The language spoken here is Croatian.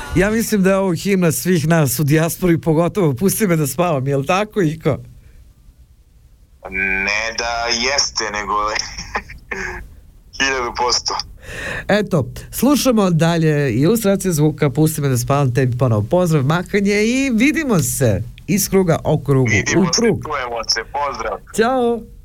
Ja mislim da je ovo himna svih nas u dijaspori, pogotovo Pusti me da spavam, jel tako, Iko? Ne da jeste, nego 1000%. Eto, slušamo dalje ilustracije zvuka, Pusti me da spavam, tebi ponovo pozdrav, mahanje i vidimo se iz kruga o krugu u krug. Vidimo se, čujemo se, pozdrav. Ćao!